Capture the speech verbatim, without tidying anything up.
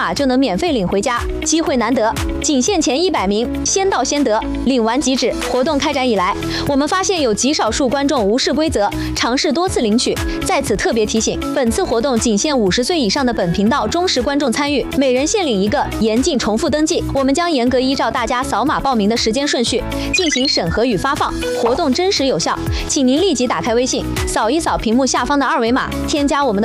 码就能免费领回家，机会难得，仅限前一百名，先到先得，领完即止。活动开展以来，我们发现有极少数观众无视规则，尝试多次领取。在此特别提醒，本次活动仅限五十岁以上的本频道忠实观众参与，每人限领一个，严禁重复登记。我们将严格依照大家扫码报名的时间顺序进行审核与发放，活动真实有效，请您立即打开微信，扫一扫屏幕下方的二维码，添加我们的